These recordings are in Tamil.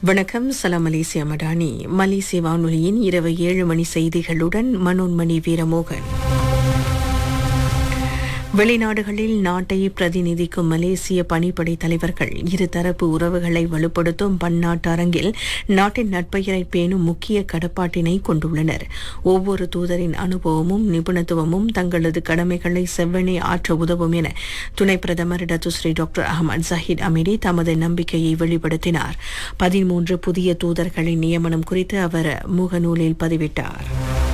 வணக்கம். சலாம் மலேசியா மடானி. மலேசிய வானொலியின் இரவு 7 மணி செய்திகளுடன் மனோன்மணி வீரமோகன். வெளிநாடுகளில் நாட்டை பிரதிநிதிக்கும் மலேசிய பணிப்படை தலைவர்கள் இருதரப்பு உறவுகளை வலுப்படுத்தும் பன்னாட்டு அரங்கில் நாட்டின் நட்பெயரை பேணும் முக்கிய கடப்பாட்டினை கொண்டுள்ளனர். ஒவ்வொரு தூதரின் அனுபவமும் நிபுணத்துவமும் தங்களது கடமைகளை செவ்வனே ஆற்ற உதவும் என துணை பிரதமர் டத்துஸ்ரீ டாக்டர் அஹமத் ஜஹீத் அமீடி தமது நம்பிக்கையை வெளிப்படுத்தினார். 13 புதிய தூதர்களின் நியமனம் குறித்து அவர் முகநூலில் பதிவிட்டார்.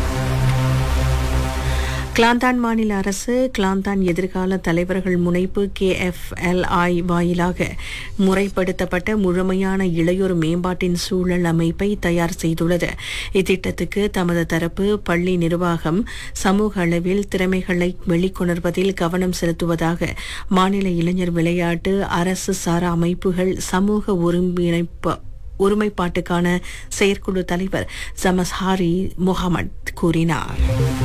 கிளாந்தான் மாநில அரசு கிளாந்தான் எதிர்கால தலைவர்கள் முனைப்பு KFLI வாயிலாக முறைப்படுத்தப்பட்ட முழுமையான இளையோர் மேம்பாட்டின் சூழல் அமைப்பை தயார் செய்துள்ளது. இத்திட்டத்துக்கு தமது தரப்பு பள்ளி நிர்வாகம் சமூக அளவில் திறமைகளை வெளிக்கொணர்வதில் கவனம் செலுத்துவதாக மாநில இளைஞர் விளையாட்டு அரசு சாரா அமைப்புகள் சமூக ஒருமைப்பாட்டுக்கான செயற்குழு தலைவர் ஜமஸ்ஹாரி முகமது கூறினார்.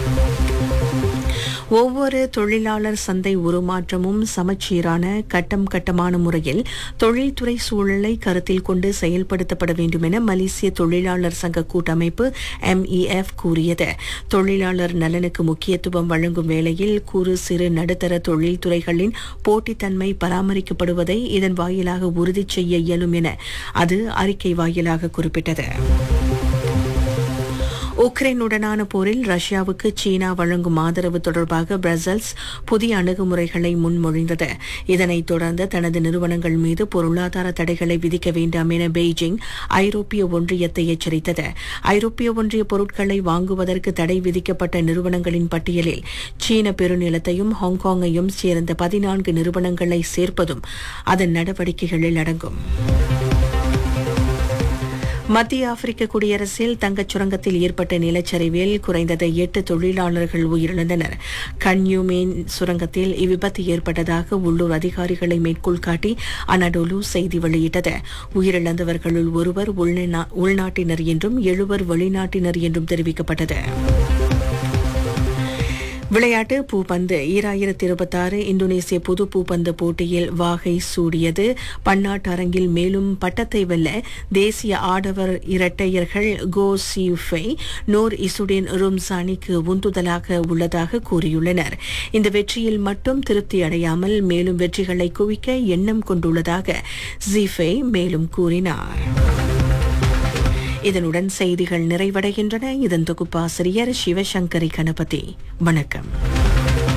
ஒவ்வொரு தொழிலாளர் சந்தை உருமாற்றமும் சமச்சீரான கட்டமான முறையில் தொழில்துறை சூழலை கருத்தில் கொண்டு செயல்படுத்தப்பட வேண்டும் என மலேசிய தொழிலாளர் சங்க கூட்டமைப்பு MEF கூறியது. தொழிலாளர் நலனுக்கு முக்கியத்துவம் வழங்கும் வேளையில் குறு சிறு நடுத்தர தொழில்துறைகளின் போட்டித்தன்மை பராமரிக்கப்படுவதை இதன் வாயிலாக உறுதி செய்ய இயலும் என அது அறிக்கை வாயிலாக குறிப்பிட்டது. உக்ரைனுடனான போரில் ரஷ்யாவுக்கு சீனா வழங்கும் ஆதரவு தொடர்பாக பிரசல்ஸ் புதிய அணுகுமுறைகளை முன்மொழிந்தது. இதனைத் தொடர்ந்து தனது நிறுவனங்கள் மீது பொருளாதார தடைகளை விதிக்க வேண்டாம் என பெய்ஜிங் ஐரோப்பிய ஒன்றியத்தை எச்சரித்தது. ஐரோப்பிய ஒன்றிய பொருட்களை வாங்குவதற்கு தடை விதிக்கப்பட்ட நிறுவனங்களின் பட்டியலில் சீன பெருநிலத்தையும் ஹாங்காங்கையும் சேர்ந்த 14 நிறுவனங்களை சேர்ப்பதும் அதன் நடவடிக்கைகளில் அடங்கும். மத்திய ஆப்பிரிக்க குடியரசில் தங்கச் சுரங்கத்தில் ஏற்பட்ட நிலச்சரிவில் குறைந்தது 8 தொழிலாளர்கள் உயிரிழந்தனர். கன்யூமேன் சுரங்கத்தில் இவ்விபத்து ஏற்பட்டதாக உள்ளூர் அதிகாரிகளை மேற்கோள் காட்டி அனடோலு செய்தி வெளியிட்டது. உயிரிழந்தவர்களுள் ஒருவர் உள்நாட்டினர் என்றும் 7 வெளிநாட்டினர் என்றும் தெரிவிக்கப்பட்டது. விளையாட்டு. பூப்பந்து 2026 இந்தோனேசிய பொது பூப்பந்து போட்டியில் வாகை சூடியது. பன்னாட்டு அரங்கில் மேலும் பட்டத்தை வெல்ல தேசிய ஆடவர் இரட்டையர்கள் கோ சியூஃபை நோர் இசுடின் ரும்சானிக்கு உந்துதலாக உள்ளதாக கூறியுள்ளனர். இந்த வெற்றியில் மட்டும் திருப்தி அடையாமல் மேலும் வெற்றிகளை குவிக்க எண்ணம் கொண்டுள்ளதாக ஜீஃபை மேலும் கூறினார். இதனுடன் செய்திகள் நிறைவடைகின்றன. இதன் தொகுப்பாசிரியர் சிவசங்கரி கணபதி. வணக்கம்.